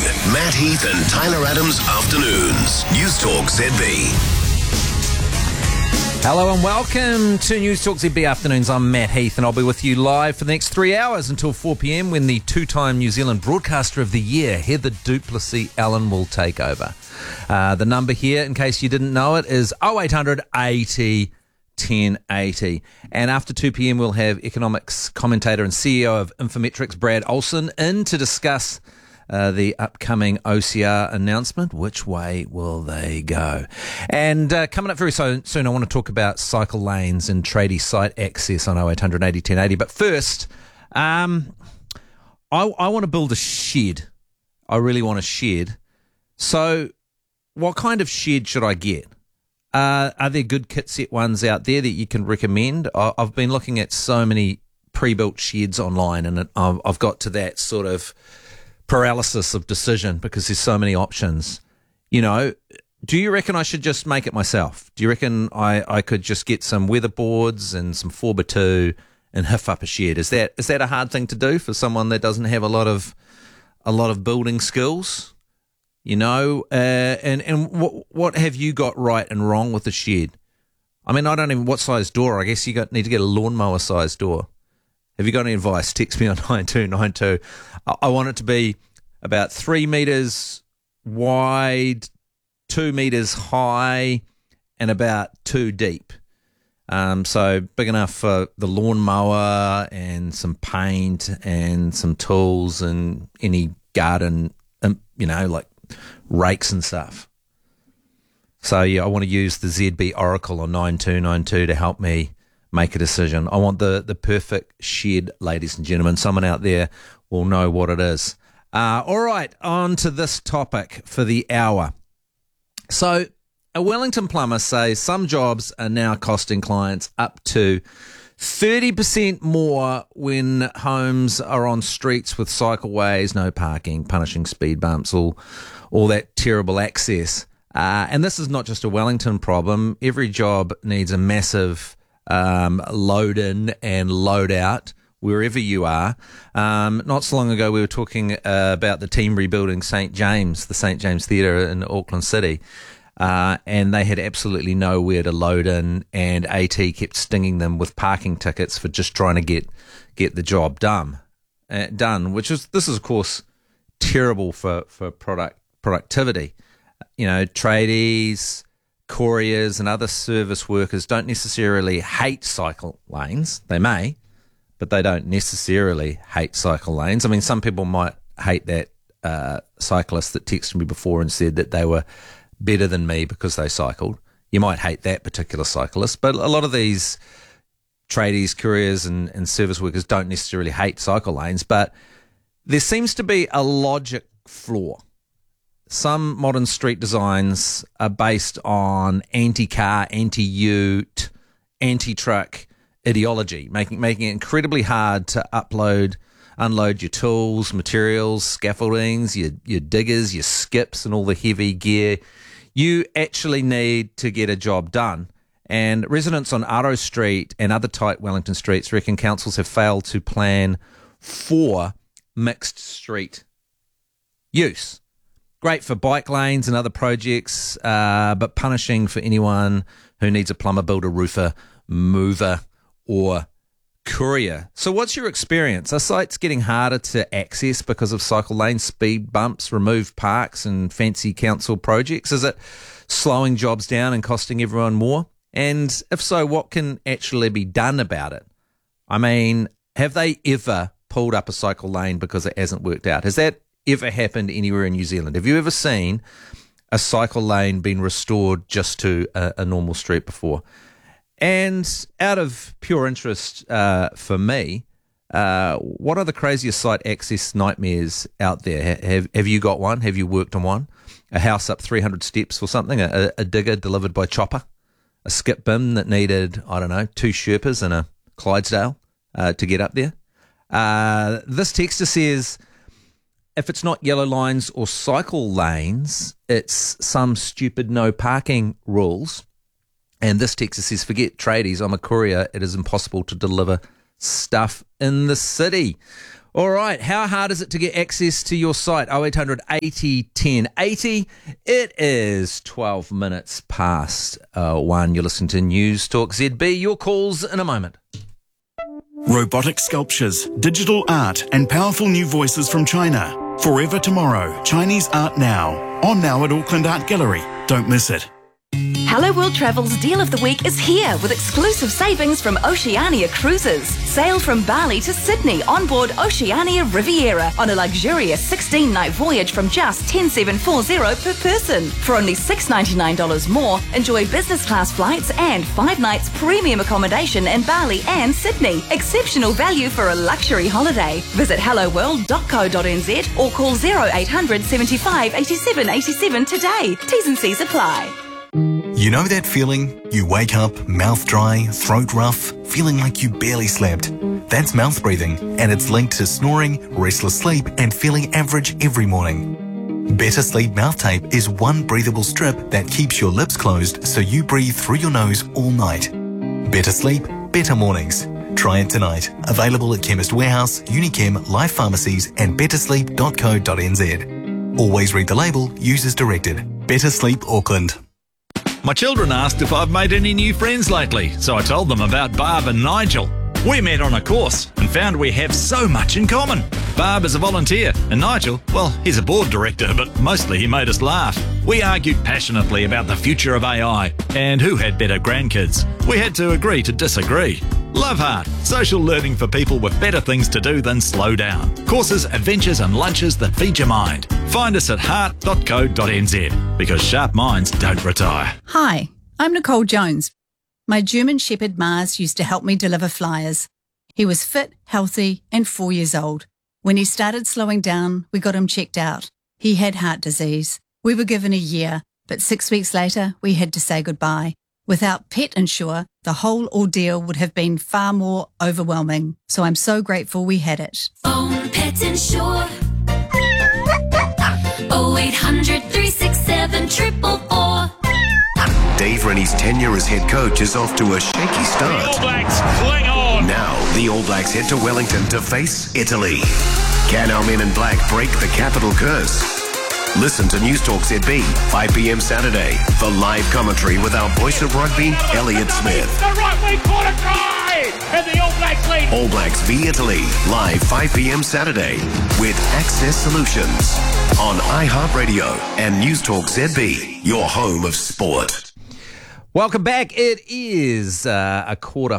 Matt Heath and Tyler Adams Afternoons. News Talk ZB. Hello and welcome to News Talk ZB Afternoons. I'm Matt Heath and I'll be with you live for the next 3 hours until 4 p.m. when the two-time New Zealand Broadcaster of the Year, Heather du Plessis-Allen, will take over. The number here, in case you didn't know it, is 0800 80 1080. And after 2 p.m. we'll have economics commentator and CEO of Infometrics, Brad Olson, in to discuss the upcoming OCR announcement. Which way will they go? And coming up very soon, I want to talk about cycle lanes and tradie site access on 0800 80 1080. But first, I want to build a shed. I really want a shed. So what kind of shed should I get? Are there good kit set ones out there that you can recommend? I've been looking at so many pre-built sheds online, and I've got to that sort of paralysis of decision because there's so many options. You know, do you reckon I should just make it myself? Do you reckon I could just get some weatherboards and some 4x2 and hiff up a shed? Is that a hard thing to do for someone that doesn't have a lot of building skills? You know, and what have you got right and wrong with the shed? I mean, I don't even what size door. I guess you need to get a lawnmower size door. Have you got any advice? Text me on 9292. I want it to be about 3 metres wide, 2 metres high, and about 2 deep. So big enough for the lawnmower and some paint and some tools and any garden, like rakes and stuff. So yeah, I want to use the ZB Oracle on 9292 to help me make a decision. I want the perfect shed, ladies and gentlemen. Someone out there will know what it is. All right, on to this topic for the hour. So a Wellington plumber says some jobs are now costing clients up to 30% more when homes are on streets with cycleways, no parking, punishing speed bumps, all that terrible access. And this is not just a Wellington problem. Every job needs a massive load in and load out wherever you are. Not so long ago we were talking about the team rebuilding the St. James Theatre in Auckland City. And they had absolutely nowhere to load in, and AT kept stinging them with parking tickets for just trying to get the job done. This is of course terrible for productivity. You know, tradies, couriers, and other service workers don't necessarily hate cycle lanes. They may, but they don't necessarily hate cycle lanes. I mean, some people might hate that cyclist that texted me before and said that they were better than me because they cycled. You might hate that particular cyclist, but a lot of these tradies, couriers and service workers don't necessarily hate cycle lanes, but there seems to be a logic flaw. Some modern street designs are based on anti-car, anti-ute, anti-truck ideology, making it incredibly hard to unload your tools, materials, scaffoldings, your diggers, your skips and all the heavy gear you actually need to get a job done. And residents on Aro Street and other tight Wellington streets reckon councils have failed to plan for mixed street use. Great for bike lanes and other projects, but punishing for anyone who needs a plumber, builder, roofer, mover or courier. So what's your experience? Are sites getting harder to access because of cycle lanes, speed bumps, removed parks and fancy council projects? Is it slowing jobs down and costing everyone more? And if so, what can actually be done about it? I mean, have they ever pulled up a cycle lane because it hasn't worked out? Has that ever happened anywhere in New Zealand? Have you ever seen a cycle lane being restored just to a normal street before? And out of pure interest for me, what are the craziest site access nightmares out there? Have you got one? Have you worked on one? A house up 300 steps or something? A digger delivered by chopper? A skip bin that needed, 2 Sherpas and a Clydesdale to get up there? This texter says, if it's not yellow lines or cycle lanes, it's some stupid no parking rules. And this texter says, forget tradies, I'm a courier. It is impossible to deliver stuff in the city. All right, how hard is it to get access to your site? 0800 80 10 80. It is 12 minutes past 1. You're listening to News Talk ZB. Your calls in a moment. Robotic sculptures, digital art, and powerful new voices from China. Forever Tomorrow, Chinese Art Now. On now at Auckland Art Gallery. Don't miss it. Hello World Travel's Deal of the Week is here with exclusive savings from Oceania Cruises. Sail from Bali to Sydney on board Oceania Riviera on a luxurious 16-night voyage from just $10,740 per person. For only $699 more, enjoy business class flights and 5 nights premium accommodation in Bali and Sydney. Exceptional value for a luxury holiday. Visit helloworld.co.nz or call 0800 75 87 87 today. T's and C's apply. You know that feeling? You wake up, mouth dry, throat rough, feeling like you barely slept. That's mouth breathing, and it's linked to snoring, restless sleep, and feeling average every morning. Better Sleep Mouth Tape is one breathable strip that keeps your lips closed so you breathe through your nose all night. Better sleep, better mornings. Try it tonight. Available at Chemist Warehouse, Unichem, Life Pharmacies, and bettersleep.co.nz. Always read the label, use as directed. Better Sleep Auckland. My children asked if I've made any new friends lately, so I told them about Barb and Nigel. We met on a course and found we have so much in common. Barb is a volunteer, and Nigel, well, he's a board director, but mostly he made us laugh. We argued passionately about the future of AI and who had better grandkids. We had to agree to disagree. Love Heart, social learning for people with better things to do than slow down. Courses, adventures and lunches that feed your mind. Find us at heart.co.nz because sharp minds don't retire. Hi, I'm Nicole Jones. My German Shepherd Mars used to help me deliver flyers. He was fit, healthy and 4 years old. When he started slowing down, we got him checked out. He had heart disease. We were given a year, but 6 weeks later, we had to say goodbye. Without Pet Insure, the whole ordeal would have been far more overwhelming. So I'm so grateful we had it. Phone Pet Insure. 0800 367 444. Dave Rennie's tenure as head coach is off to a shaky start. All Blacks cling on. Now, the All Blacks head to Wellington to face Italy. Can our men in black break the capital curse? Listen to News Talk ZB, 5 p.m. Saturday, for live commentary with our voice of rugby, Elliot Smith. The right wing corner try! And the All Blacks lead. All Blacks v Italy, live 5 p.m. Saturday, with Access Solutions on iHeartRadio and News Talk ZB, your home of sport. Welcome back. It is a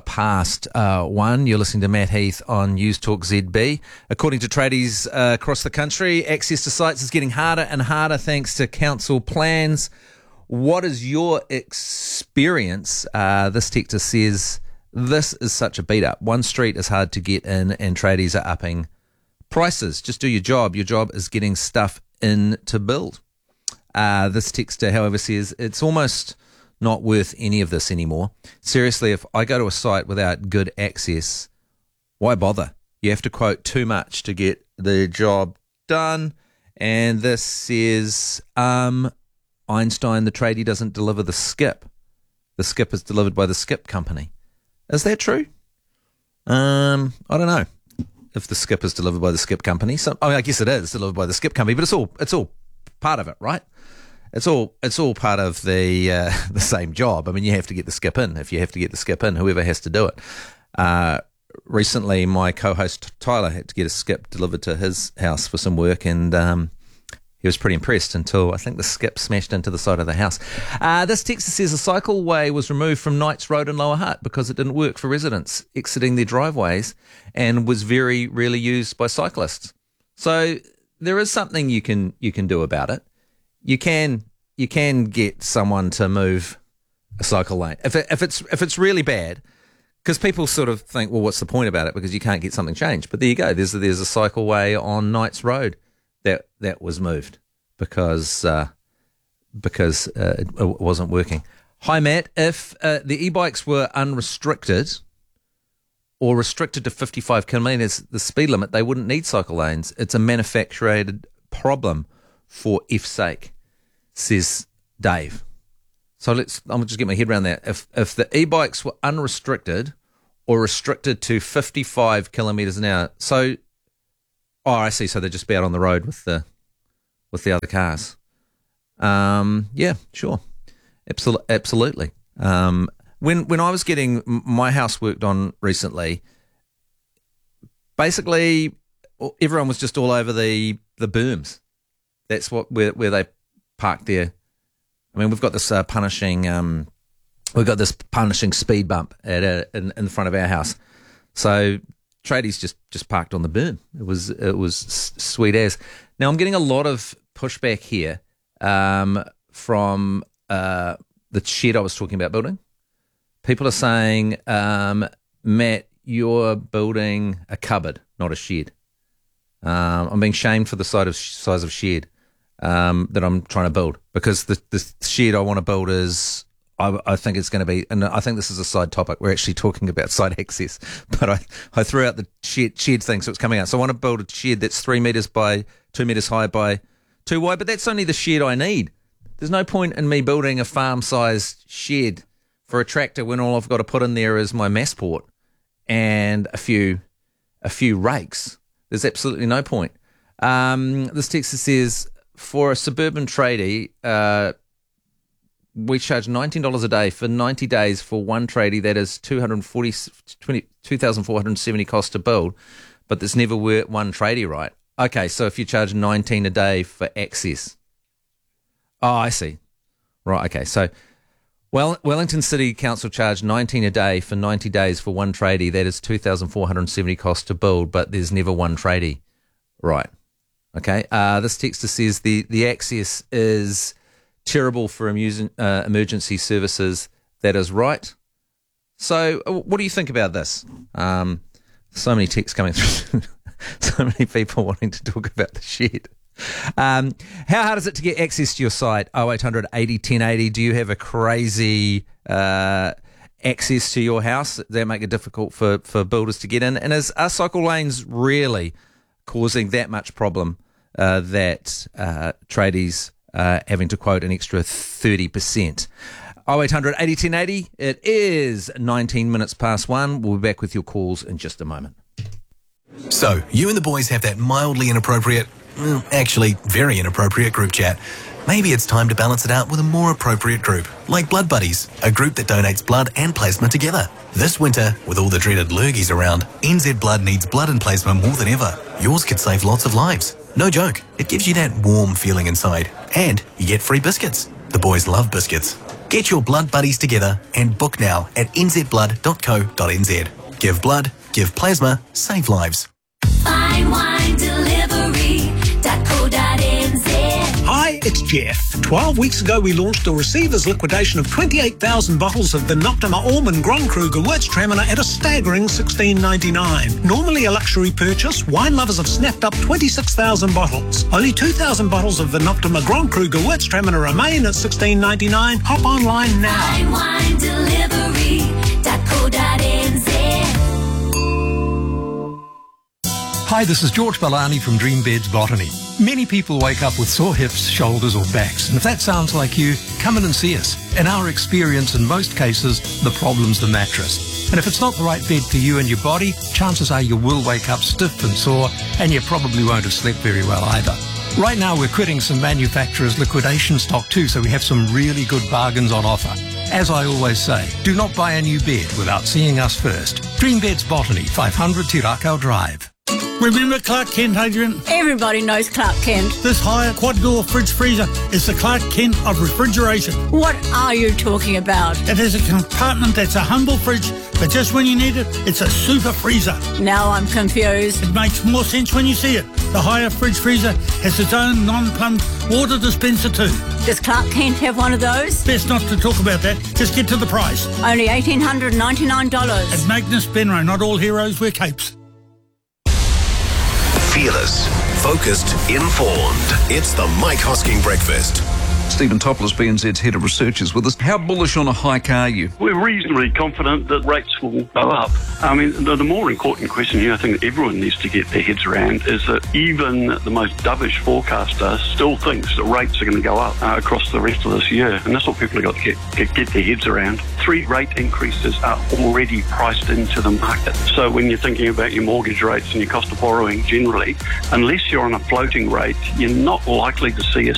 1:15. You're listening to Matt Heath on News Talk ZB. According to tradies across the country, access to sites is getting harder and harder thanks to council plans. What is your experience? This texter says, this is such a beat up. One street is hard to get in and tradies are upping prices. Just do your job. Your job is getting stuff in to build. This texter, however, says it's almost not worth any of this anymore. Seriously, if I go to a site without good access, why bother? You have to quote too much to get the job done. And this says, Einstein, the tradie doesn't deliver the skip. The skip is delivered by the skip company. Is that true? I don't know if the skip is delivered by the skip company. So, I guess it is delivered by the skip company, but it's all part of it, right? It's all part of the same job. I mean, you have to get the skip in. If you have to get the skip in, whoever has to do it. Recently, my co-host Tyler had to get a skip delivered to his house for some work, and he was pretty impressed until I think the skip smashed into the side of the house. This texter says a cycleway was removed from Knights Road in Lower Hutt because it didn't work for residents exiting their driveways and was very rarely used by cyclists. So there is something you can do about it. You can get someone to move a cycle lane if it's really bad, because people sort of think, well, what's the point about it? Because you can't get something changed. But there you go. There's a cycleway on Knights Road that was moved because it wasn't working. Hi, Matt. If the e-bikes were unrestricted or restricted to 55 kilometres, the speed limit, they wouldn't need cycle lanes. It's a manufactured problem for F's sake, says Dave. So I'll just get my head around that. If the e-bikes were unrestricted or restricted to 55 kilometres an hour, so Oh, I see. So they'd just be out on the road with the other cars. Yeah, sure. Absolutely. When I was getting my house worked on recently, basically everyone was just all over the booms. That's where they parked there. I mean, we've got this punishing speed bump in the front of our house. So tradies just parked on the boom. It was sweet as. Now I'm getting a lot of pushback here from the shed I was talking about building. People are saying, Matt, you're building a cupboard, not a shed. I'm being shamed for the size of shed that I'm trying to build, because the shed I want to build is, I think it's going to be, and I think this is a side topic. We're actually talking about side access, but I threw out the shed thing, so it's coming out. So I want to build a shed that's 3 metres by 2 metres high by 2 wide, but that's only the shed I need. There's no point in me building a farm-sized shed for a tractor when all I've got to put in there is my Massport and a few rakes. There's absolutely no point. This text says, for a suburban tradie, we charge $19 a day for 90 days for one tradie. That is $2,470 cost to build, but there's never one tradie, right? Okay, so if you charge $19 a day for access. Oh, I see. Right, okay. So Wellington City Council charged $19 a day for 90 days for one tradie. That is $2,470 cost to build, but there's never one tradie. Right. Okay. This texter says the access is terrible for emergency services. That is right. So what do you think about this? So many texts coming through. So many people wanting to talk about the shed. How hard is it to get access to your site? 0800 80 1080. Do you have a crazy access to your house that make it difficult for builders to get in? And are cycle lanes really causing that much problem that tradies having to quote an extra 30%? 0800 80 1080. It is 19 minutes past 1. We'll be back with your calls in just a moment. So, you and the boys have that mildly inappropriate, actually very inappropriate group chat. Maybe it's time to balance it out with a more appropriate group, like Blood Buddies, a group that donates blood and plasma together. This winter, with all the dreaded lurgies around, NZ Blood needs blood and plasma more than ever. Yours could save lots of lives. No joke, it gives you that warm feeling inside. And you get free biscuits. The boys love biscuits. Get your Blood Buddies together and book now at nzblood.co.nz. Give blood, give plasma, save lives. Fine wine delivery.co.nz. Hi, it's Jeff. 12 weeks ago, we launched a receivers liquidation of 28,000 bottles of the Noctima Orman Gronkrug Gewürztraminer at a staggering $16.99. Normally a luxury purchase, wine lovers have snapped up 26,000 bottles. Only 2,000 bottles of the Noctima Gronkrug Gewürztraminer remain at $16.99. Hop online now. Fine wine delivery.co.nz. Hi, this is George Balani from Dream Beds Botany. Many people wake up with sore hips, shoulders or backs, and if that sounds like you, come in and see us. In our experience, in most cases, the problem's the mattress. And if it's not the right bed for you and your body, chances are you will wake up stiff and sore, and you probably won't have slept very well either. Right now, we're quitting some manufacturers' liquidation stock too, so we have some really good bargains on offer. As I always say, do not buy a new bed without seeing us first. Dream Beds Botany, 500 Tirakau Drive. Remember Clark Kent, Adrian? Everybody knows Clark Kent. This higher quad-door fridge freezer is the Clark Kent of refrigeration. What are you talking about? It has a compartment that's a humble fridge, but just when you need it, it's a super freezer. Now I'm confused. It makes more sense when you see it. The higher fridge freezer has its own non-plumbed water dispenser too. Does Clark Kent have one of those? Best not to talk about that. Just get to the price. Only $1,899. At Magnus Benro, not all heroes wear capes. Fearless, focused, informed. It's the Mike Hosking Breakfast. Stephen Topless, BNZ's Head of Research, is with us. How bullish on a hike are you? We're reasonably confident that rates will go up. I mean, the more important question here, I think that everyone needs to get their heads around, is that even the most dovish forecaster still thinks that rates are going to go up across the rest of this year. And that's what people have got to get their heads around. 3 rate increases are already priced into the market. So when you're thinking about your mortgage rates and your cost of borrowing generally, unless you're on a floating rate, you're not likely to see a